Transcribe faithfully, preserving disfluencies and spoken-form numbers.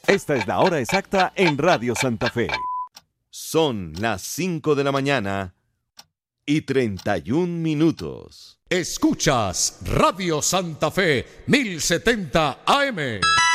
Esta es la hora exacta en Radio Santa Fe. Son las cinco de la mañana y treinta y un minutos. Escuchas Radio Santa Fe mil setenta A M.